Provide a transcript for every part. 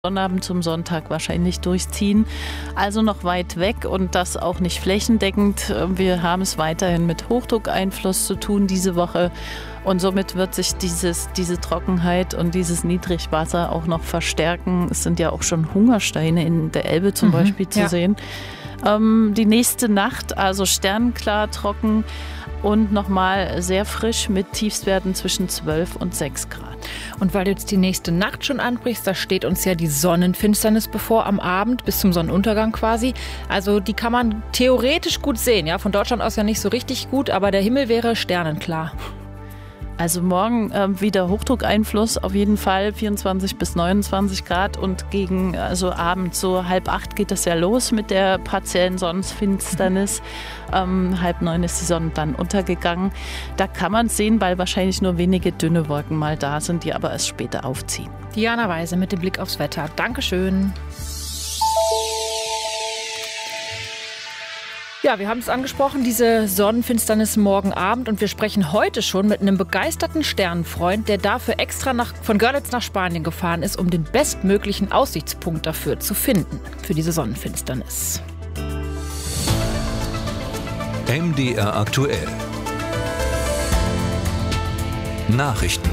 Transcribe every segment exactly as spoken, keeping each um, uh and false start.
Sonnabend zum Sonntag wahrscheinlich durchziehen. Also noch weit weg und das auch nicht flächendeckend. Wir haben es weiterhin mit Hochdruckeinfluss zu tun diese Woche und somit wird sich dieses, diese Trockenheit und dieses Niedrigwasser auch noch verstärken. Es sind ja auch schon Hungersteine in der Elbe zum mhm, Beispiel zu ja. sehen. Ähm, die nächste Nacht also sternklar trocken und nochmal sehr frisch mit Tiefstwerten zwischen zwölf und sechs Grad. Und weil du jetzt die nächste Nacht schon ansprichst, da steht uns ja die Sonnenfinsternis bevor am Abend bis zum Sonnenuntergang quasi. Also die kann man theoretisch gut sehen, ja, von Deutschland aus ja nicht so richtig gut, aber der Himmel wäre sternenklar. Also morgen äh, wieder Hochdruckeinfluss, auf jeden Fall vierundzwanzig bis neunundzwanzig Grad und gegen also Abend so halb acht geht das ja los mit der partiellen Sonnenfinsternis. Ähm, halb neun ist die Sonne dann untergegangen. Da kann man es sehen, weil wahrscheinlich nur wenige dünne Wolken mal da sind, die aber erst später aufziehen. Diana Weise mit dem Blick aufs Wetter. Dankeschön. Ja, wir haben es angesprochen, diese Sonnenfinsternis morgen Abend und wir sprechen heute schon mit einem begeisterten Sternenfreund, der dafür extra nach, von Görlitz nach Spanien gefahren ist, um den bestmöglichen Aussichtspunkt dafür zu finden, für diese Sonnenfinsternis. M D R aktuell. Nachrichten.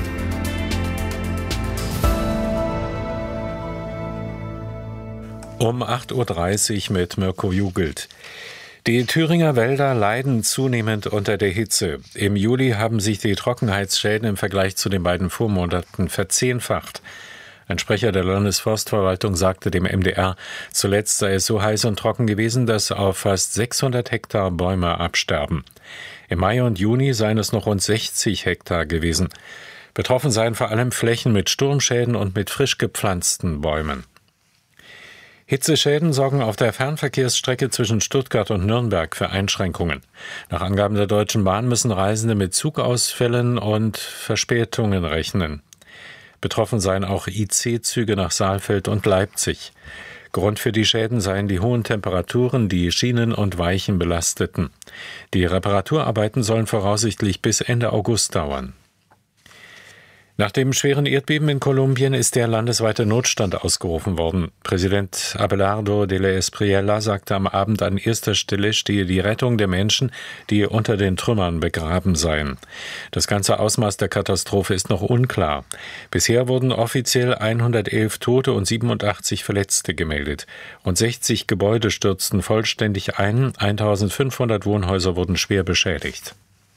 Um acht Uhr dreißig mit Mirko Jugelt. Die Thüringer Wälder leiden zunehmend unter der Hitze. Im Juli haben sich die Trockenheitsschäden im Vergleich zu den beiden Vormonaten verzehnfacht. Ein Sprecher der Landesforstverwaltung sagte dem M D R, zuletzt sei es so heiß und trocken gewesen, dass auf fast sechshundert Hektar Bäume absterben. Im Mai und Juni seien es noch rund sechzig Hektar gewesen. Betroffen seien vor allem Flächen mit Sturmschäden und mit frisch gepflanzten Bäumen. Hitzeschäden sorgen auf der Fernverkehrsstrecke zwischen Stuttgart und Nürnberg für Einschränkungen. Nach Angaben der Deutschen Bahn müssen Reisende mit Zugausfällen und Verspätungen rechnen. Betroffen seien auch I C-Züge nach Saalfeld und Leipzig. Grund für die Schäden seien die hohen Temperaturen, die Schienen und Weichen belasteten. Die Reparaturarbeiten sollen voraussichtlich bis Ende August dauern. Nach dem schweren Erdbeben in Kolumbien ist der landesweite Notstand ausgerufen worden. Präsident Abelardo de la Espriella sagte am Abend, an erster Stelle stehe die Rettung der Menschen, die unter den Trümmern begraben seien. Das ganze Ausmaß der Katastrophe ist noch unklar. Bisher wurden offiziell hundertelf Tote und siebenundachtzig Verletzte gemeldet. Rund sechzig Gebäude stürzten vollständig ein, eintausendfünfhundert Wohnhäuser wurden schwer beschädigt.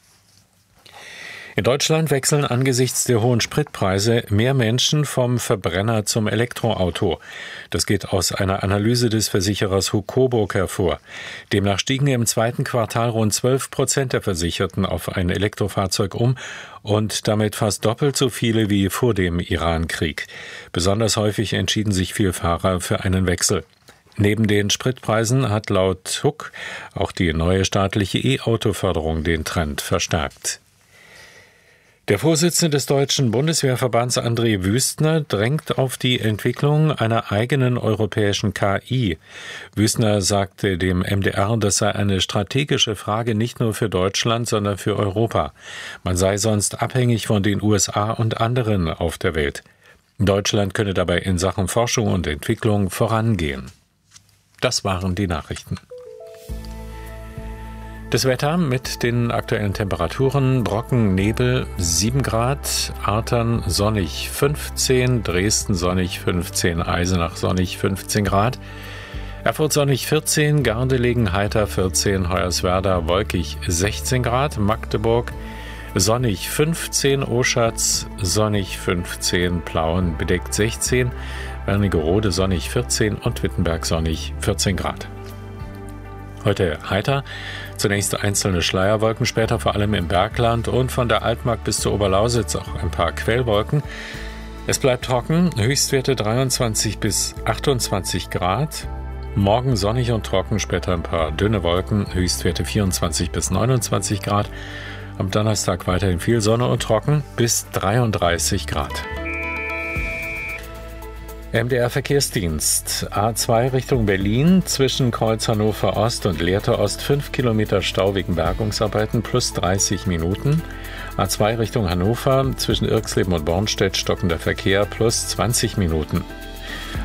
In Deutschland wechseln angesichts der hohen Spritpreise mehr Menschen vom Verbrenner zum Elektroauto. Das geht aus einer Analyse des Versicherers Huck Coburg hervor. Demnach stiegen im zweiten Quartal rund zwölf Prozent der Versicherten auf ein Elektrofahrzeug um und damit fast doppelt so viele wie vor dem Iran-Krieg. Besonders häufig entschieden sich viele Fahrer für einen Wechsel. Neben den Spritpreisen hat laut Huck auch die neue staatliche E-Auto-Förderung den Trend verstärkt. Der Vorsitzende des Deutschen Bundeswehrverbands André Wüstner drängt auf die Entwicklung einer eigenen europäischen K I. Wüstner sagte dem M D R, das sei eine strategische Frage nicht nur für Deutschland, sondern für Europa. Man sei sonst abhängig von den U S A und anderen auf der Welt. Deutschland könne dabei in Sachen Forschung und Entwicklung vorangehen. Das waren die Nachrichten. Das Wetter mit den aktuellen Temperaturen: Brocken, Nebel sieben Grad, Artern sonnig fünfzehn, Dresden sonnig fünfzehn, Eisenach sonnig fünfzehn Grad, Erfurt sonnig vierzehn, Gardelegen heiter vierzehn, Hoyerswerda wolkig sechzehn Grad, Magdeburg sonnig fünfzehn, Oschatz sonnig fünfzehn, Plauen bedeckt sechzehn, Wernigerode sonnig vierzehn und Wittenberg sonnig vierzehn Grad. Heute heiter, zunächst einzelne Schleierwolken, später vor allem im Bergland und von der Altmark bis zur Oberlausitz auch ein paar Quellwolken. Es bleibt trocken, Höchstwerte dreiundzwanzig bis achtundzwanzig Grad. Morgen sonnig und trocken, später ein paar dünne Wolken, Höchstwerte vierundzwanzig bis neunundzwanzig Grad. Am Donnerstag weiterhin viel Sonne und trocken bis dreiunddreißig Grad. M D R Verkehrsdienst. A zwei Richtung Berlin zwischen Kreuz Hannover Ost und Lehrte Ost fünf Kilometer Stau wegen Bergungsarbeiten plus dreißig Minuten. A zwei Richtung Hannover zwischen Irxleben und Bornstedt stockender Verkehr plus zwanzig Minuten.